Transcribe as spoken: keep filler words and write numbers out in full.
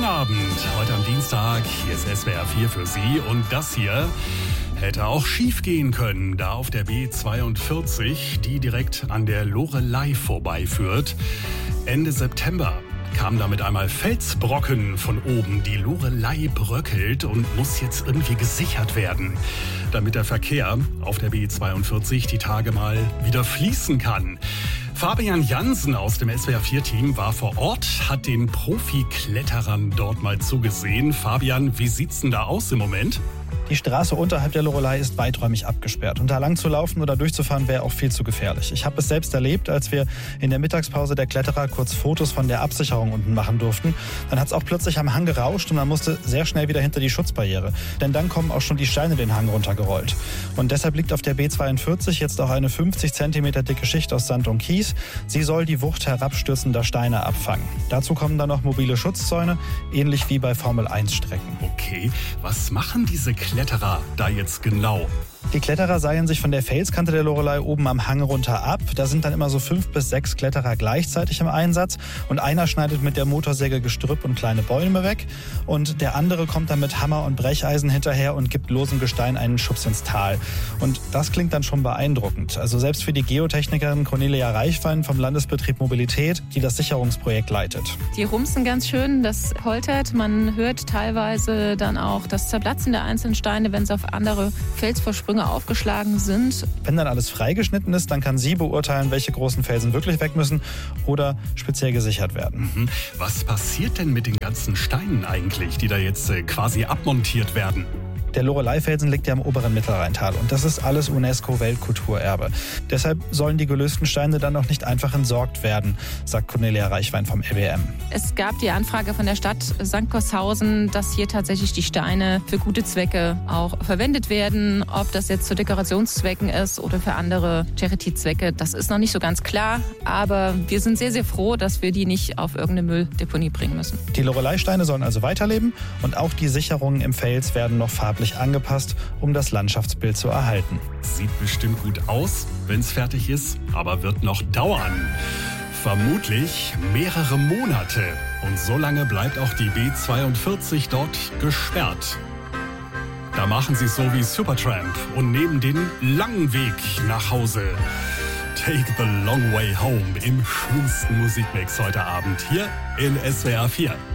Guten Abend, heute am Dienstag, hier ist S W R vier für Sie und das hier hätte auch schief gehen können, da auf der B zweiundvierzig, die direkt an der Loreley vorbeiführt. Ende September kamen damit einmal Felsbrocken von oben. Die Loreley bröckelt und muss jetzt irgendwie gesichert werden, damit der Verkehr auf der B zweiundvierzig die Tage mal wieder fließen kann. Fabian Jansen aus dem S W R vier Team war vor Ort, hat den Profikletterern dort mal zugesehen. Fabian, wie sieht's denn da aus im Moment? Die Straße unterhalb der Loreley ist weiträumig abgesperrt und da lang zu laufen oder durchzufahren wäre auch viel zu gefährlich. Ich habe es selbst erlebt, als wir in der Mittagspause der Kletterer kurz Fotos von der Absicherung unten machen durften. Dann hat es auch plötzlich am Hang gerauscht und man musste sehr schnell wieder hinter die Schutzbarriere. Denn dann kommen auch schon die Steine den Hang runtergerollt. Und deshalb liegt auf der B zweiundvierzig jetzt auch eine fünfzig Zentimeter dicke Schicht aus Sand und Kies. Sie soll die Wucht herabstürzender Steine abfangen. Dazu kommen dann noch mobile Schutzzäune, ähnlich wie bei Formel eins Strecken. Okay, was machen diese Kletterer da jetzt genau? Die Kletterer seilen sich von der Felskante der Loreley oben am Hang runter ab. Da sind dann immer so fünf bis sechs Kletterer gleichzeitig im Einsatz. Und einer schneidet mit der Motorsäge Gestrüpp und kleine Bäume weg. Und der andere kommt dann mit Hammer und Brecheisen hinterher und gibt losem Gestein einen Schubs ins Tal. Und das klingt dann schon beeindruckend. Also selbst für die Geotechnikerin Cornelia Reichwein vom Landesbetrieb Mobilität, die das Sicherungsprojekt leitet. Die rumsen ganz schön, das poltert. Man hört teilweise dann auch das Zerplatzen der einzelnen Steine, wenn sie auf andere Felsvorsprünge aufgeschlagen sind. Wenn dann alles freigeschnitten ist, dann kann sie beurteilen, welche großen Felsen wirklich weg müssen oder speziell gesichert werden. Mhm. Was passiert denn mit den ganzen Steinen eigentlich, die da jetzt äh, quasi abmontiert werden? Der Loreley-Felsen liegt ja im oberen Mittelrheintal und das ist alles UNESCO-Weltkulturerbe. Deshalb sollen die gelösten Steine dann auch nicht einfach entsorgt werden, sagt Cornelia Reichwein vom L B M. Es gab die Anfrage von der Stadt Sankt Goarshausen, dass hier tatsächlich die Steine für gute Zwecke auch verwendet werden. Ob das jetzt zu Dekorationszwecken ist oder für andere Charity-Zwecke, das ist noch nicht so ganz klar. Aber wir sind sehr, sehr froh, dass wir die nicht auf irgendeine Mülldeponie bringen müssen. Die Loreley-Steine sollen also weiterleben und auch die Sicherungen im Fels werden noch farblich angepasst, um das Landschaftsbild zu erhalten. Sieht bestimmt gut aus, wenn es fertig ist, aber wird noch dauern. Vermutlich mehrere Monate. Und so lange bleibt auch die B zweiundvierzig dort gesperrt. Da machen sie es so wie Supertramp und nehmen den langen Weg nach Hause. Take the long way home im schönsten Musikmix heute Abend hier in S W R vier.